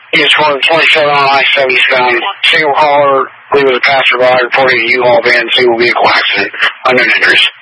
Yes, 27 on I-70 found single caller, believe it was a passerby, reporting a U-Haul van, single vehicle accident, unknown injuries.